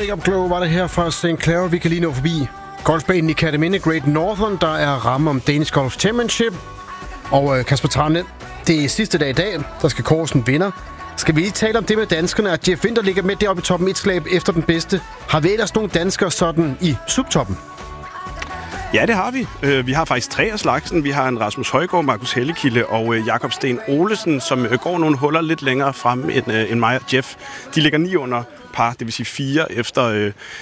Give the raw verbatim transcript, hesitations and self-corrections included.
Wake Up Glow var det her fra Saint Clara. Vi kan lige nå forbi golfbanen i Kerteminde Great Northern. Der er ramme om Danish Golf Championship. Og øh, Kasper Trane, det er sidste dag i dag. Der skal kåres en vinder. Skal vi lige tale om det med danskerne, at Jeff Winther ligger med deroppe i toppen et slag efter den bedste? Har vi ellers nogle danskere sådan i subtoppen? Ja, det har vi. Vi har faktisk tre af slagsen. Vi har en Rasmus Højgaard, Markus Hellekilde og Jakob Sten Olesen, som går nogle huller lidt længere frem end, end mig og Jeff. De ligger ni under par, det vil sige fire efter,